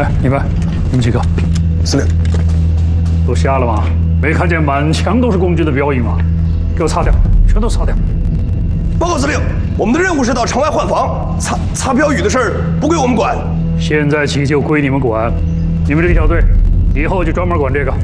哎，你们几个？ 司令， 都瞎了吗？没看见满墙都是共军的标印吗？给我擦掉，全都擦掉！ 报告司令，我们的任务是到城外换防，擦标语的事儿不归我们管。 现在起就归你们管，你们这个小队以后就专门管这个。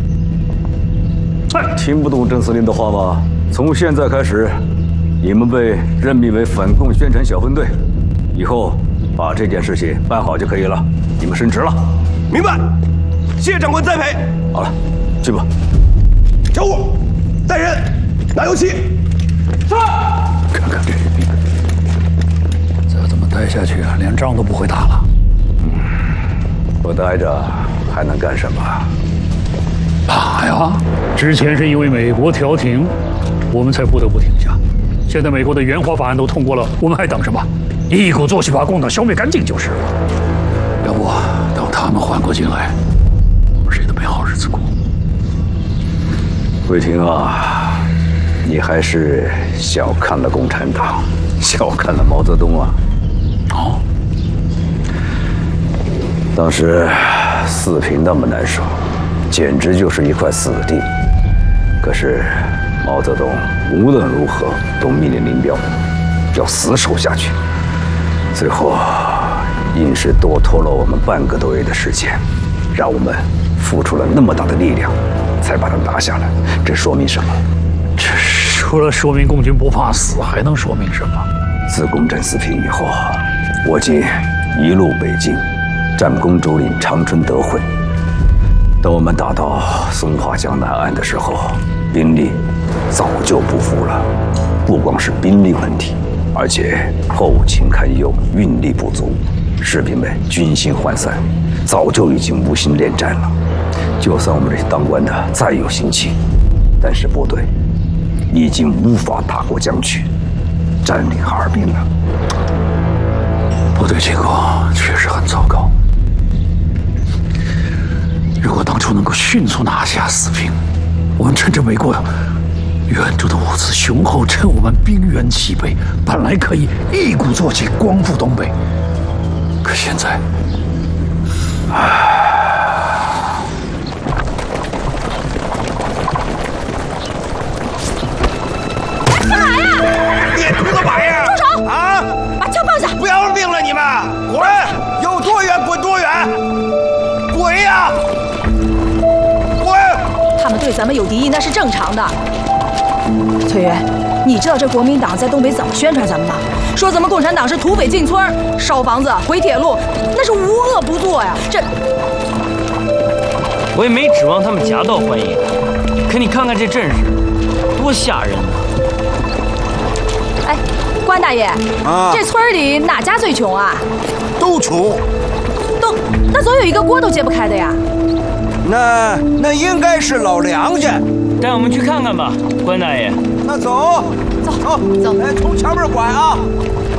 哎， 听不懂郑司令的话吗？从现在开始，你们被任命为反共宣传小分队，以后把这件事情办好就可以了。你们升职了。 明白，谢谢长官栽培。 好了，去吧。 交务，带人，拿油漆。是。 看看这逼，再这么待下去啊，连仗都不会打了。 不待着还能干什么？ 打呀！之前是因为美国调停，我们才不得不停下。现在美国的援华法案都通过了，我们还等什么？一鼓作气把共党消灭干净就是了。要不等他们缓过劲来，我们谁都没好日子过。 桂婷啊，你还是小看了共产党，小看了毛泽东啊！ 哦， 当时四平那么难受，简直就是一块死地。可是毛泽东无论如何都命令林彪要死守下去，最后硬是多拖了我们半个多月的时间，让我们付出了那么大的力量，才把他拿下来。这说明什么？ 这除了说明共军不怕死，还能说明什么？ 自攻占四平以后，我军一路北进，战攻主领长春德惠。等我们打到松花江南岸的时候，兵力早就不服了。不光是兵力问题，而且后勤堪忧，运力不足，士兵们军心涣散，早就已经无心恋战了。就算我们这些当官的再有心气，但是部队已经无法打过江去，占领哈尔滨了。 部队情况确实很糟糕。如果当初能够迅速拿下四平，我们趁着美国援助的物资雄厚，趁我们兵源齐备，本来可以一鼓作气光复东北。可现在， 干嘛呀？ 别图个玩意儿！ 住手！ 啊！ 把枪放下！ 不要命了你们！滚！有多远滚多远！滚呀！滚！ 他们对咱们有敌意，那是正常的。崔元，你知道这国民党在东北怎么宣传咱们吗？说咱们共产党是土匪进村、烧房子、毁铁路，那是无恶不作呀！这我也没指望他们夹道欢迎，可你看看这阵势，多吓人啊！ 哎，关大爷，这村里哪家最穷啊？ 都穷。 那总有一个锅都揭不开的呀。 那应该是老梁家。 带我们去看看吧，关大爷。 那走，哎，从前面拐啊。